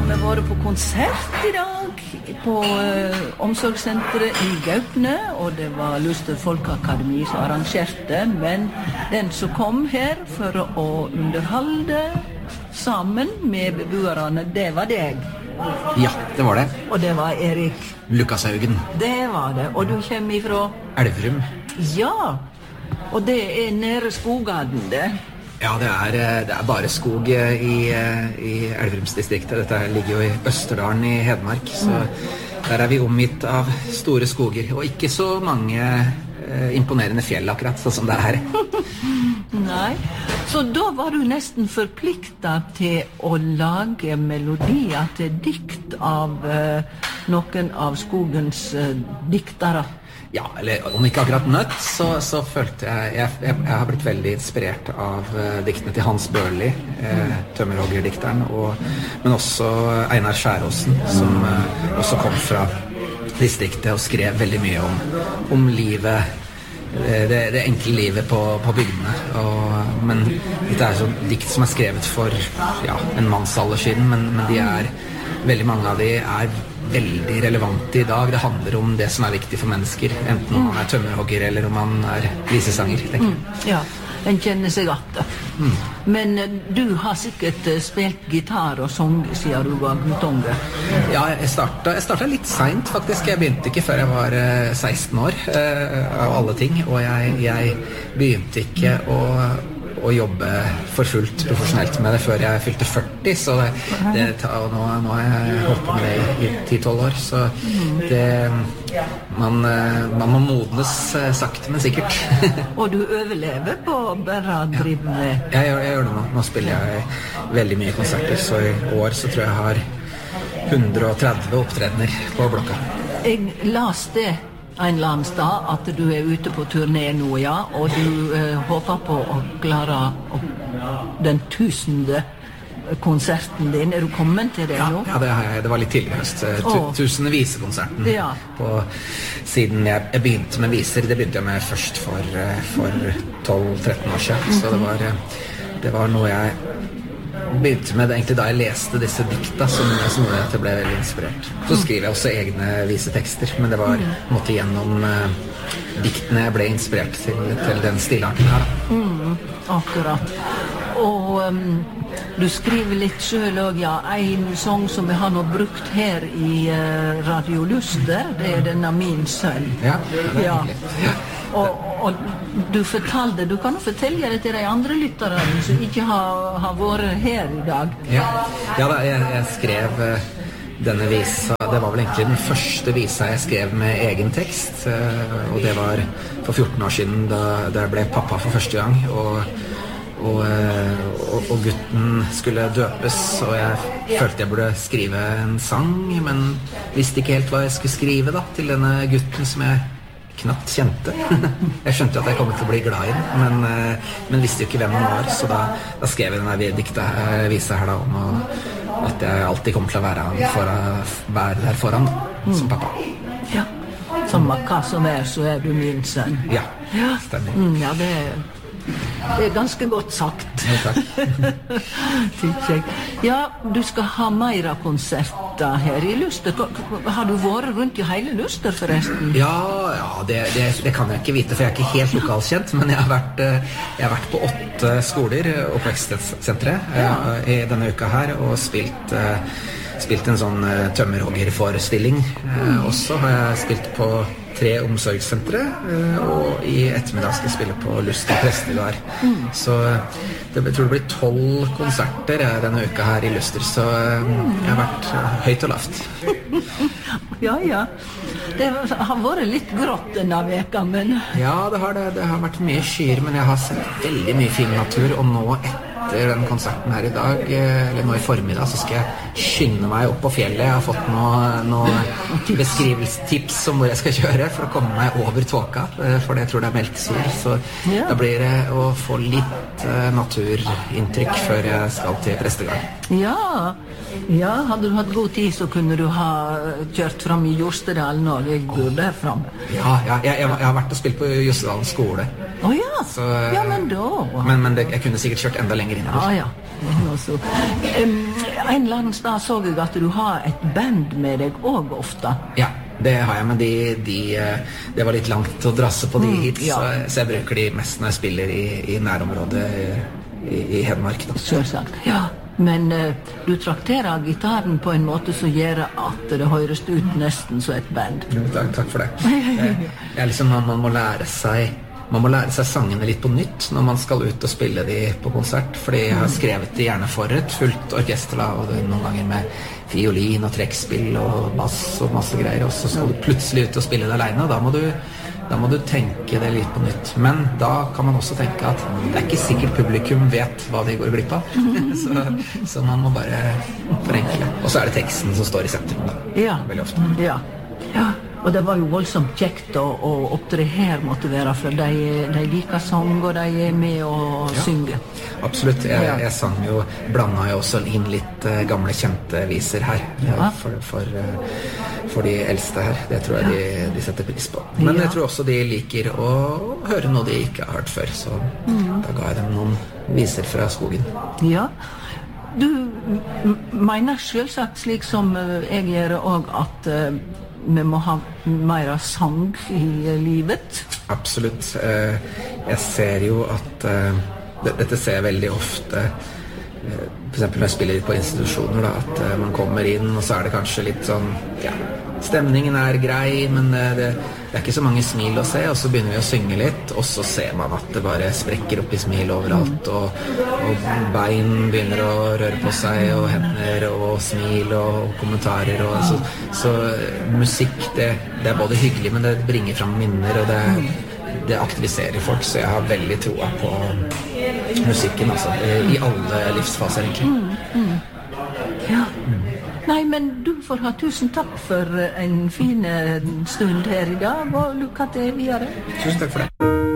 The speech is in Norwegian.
vi vært på konsert I dag på omsorgssenteret I Gaupne, og det var Luster Folkeakademi som arrangerte, men den som kom her for å underholde sammen med beboerne, det var deg. Ja, det var det. Og det var Erik Lukashaugen. Det var det, og du kommer ifra Elverum. Ja, og det nede Skogaden, det. Ja, det er bare skog I Elverumsdistriktet. Dette ligger jo I Østerdalen I Hedmark, så der vi omgitt av store skoger, og ikke så mange imponerende fjell akkurat, sånn som det her. Nei, så da var du nesten forpliktet til å lage melodier til dikt av noen av skogens diktere. Ja, eller om ikke akkurat nødt, så følte jeg har blitt veldig inspirert av diktene til Hans Børli, tømmerhoggerdikteren, men også Einar Skjæråsen, som også kom fra distriktet og skrev veldig mye om livet, det enkle livet på bygdene. Men dette sånn dikt som skrevet for en mannsalder siden, men veldig mange av de veldig relevante I dag. Det handler om det som viktig for mennesker, enten om man tømmerhogger eller om man visesanger, tenker jeg. Ja, en kjenner seg at det. Men du har sikkert spilt gitar og sang siden du var guttunge. Ja, jeg startet litt sent faktisk. Jeg begynte ikke før jeg var 16 år, av alle ting, og jeg begynte ikke å jobbe for fullt profesjonelt med det før jeg fylte 40, så nå har jeg holdt på med det I 10-12 år, så man må modnes sakte, men sikkert. Og du overlever på bare å drive med? Jeg gjør det nå. Nå spiller jeg veldig mye konserter, så I år så tror jeg har 130 opptredener på blokka. Jeg las det en eller annen sted at du ute på turné nå, ja, og du håper på å klare den 1000. konserten din. Du kommet til det nå? Ja, det har jeg. Det var litt tidlig høst. 1000. visekonserten. Ja. Siden jeg begynte med viser, det begynte jeg med først for 12-13 år siden. Så det var noe jeg begynte med egentlig da jeg leste disse dikta som gjorde at jeg ble veldig inspirert. Så skriver jeg også egne visetekster, men det var måtte gjennom diktene jeg ble inspirert til den stilarten her. Akkurat. Og du skriver litt selv også, ja, en sang som vi har nå brukt her I Radio Luster, det denne Min sønn. Ja, det hyggelig. Og du fortalte, du kan jo fortelle det til de andre lytterne som ikke har vært her I dag. Ja, jeg skrev denne visa, det var vel egentlig den første visa jeg skrev med egen tekst, og det var for 14 år siden da jeg ble pappa for første gang, og gutten skulle døpes, og jeg følte jeg burde skrive en sang, men visste ikke helt hva jeg skulle skrive da, til denne gutten som jeg knapt kjente. Jeg skjønte at jeg kom til å bli glad I den, men visste jo ikke hvem han var, så da skrev jeg denne dikta visa her da, om at jeg alltid kommer til å være der foran som pappa. Ja, som hva som så du min sønn. Ja, stemmer. Ja, det ganske godt sagt. Ja, takk. Ja, du skal ha mer konserter her I Luster. Har du vært rundt I hele Luster forresten? Ja, det kan jeg ikke vite, for jeg ikke helt lokalkjent, men jeg har vært på 8 skoler, oppvekstsentre, I denne uka her, og spilt en sånn tømmerhoggerforestilling. Også har jeg spilt på 3 omsorgssentre, og I ettermiddag skal jeg spille på Luster Prestegard. Så jeg tror det blir 12 konserter denne uka her I Luster, så jeg har vært høyt og lavt. Ja. Det har vært litt grått denne veka, men... Ja, det har vært mye skyer, men jeg har sett veldig mye fin natur, og nå etter den konserten her I dag, eller nå I formiddag, så skal jeg skynde meg opp på fjellet. Jeg har fått noen beskrivelsestips om hvor jeg skal kjøre for å komme meg over tåka, for jeg tror det meldt sol, så da blir det å få litt naturinntrykk før jeg skal til Prestegard. Ja, hadde du hatt god tid så kunne du ha kjørt fram I Jostedalen og jeg burde her frem. Ja, jeg har vært og spilt på Jostedalen skole. Ja, Så, ja, men da... Men jeg kunne sikkert kjørt enda lenger innover. Ja. Også. En eller annen sted så jeg at du har et band med deg også ofte. Ja, det har jeg, men det var litt langt å drasse på de hit, så jeg bruker de mest når jeg spiller i nærområdet i Hedmark. Da. Selvsagt, ja. Men du trakterer gitaren på en måte som gjør at det høres ut nesten som et band. Takk for det. Det er liksom man må lære seg sangene litt på nytt når man skal ut og spille de på konsert, fordi jeg har skrevet de gjerne for et fullt orkester, og det noen ganger med fiolin og trekkspill og bass og masse greier, og så skal du plutselig ut og spille det alene, og da må du tenke det litt på nytt. Men da kan man også tenke at det er ikke sikkert publikum vet hva de går glipp av. så man må bare forenkle. Og så er det teksten som står i sentrum da. Ja. Veldig ofte. Ja. Og det var jo voldsomt kjekt å opptre her måtte være, for de liker sang, og de er med og synger. Absolutt. Jeg sang jo, blandet jo også inn litt gamle kjente viser her, for de eldste her. Det tror jeg de setter pris på. Men jeg tror også de liker å høre noe de ikke har hørt før, så da ga jeg dem noen viser fra skogen. Ja. Du mener selvsagt, slik som jeg gjør også, at vi må ha mer sang i livet? Absolutt. Jeg ser jo at dette ser jeg veldig ofte, for eksempel når jeg spiller på institusjoner, da, at man kommer inn, og så er det kanskje litt sånn, stemningen er grei, men det er ikke så mange smil å se, og så begynner vi å synge litt, og så ser man at det bare sprekker opp i smil overalt, og bein begynner å røre på seg, og hender, og smil, og kommentarer, og så musikk, det er både hyggelig, men det bringer frem minner, og det aktiviserer folk, så jeg har veldig troa på musikken, altså, i alle livsfaser, egentlig. Ja. Nei, men du får ha tusen takk for en fin stund her i dag, og lykke til videre. Tusen takk for det.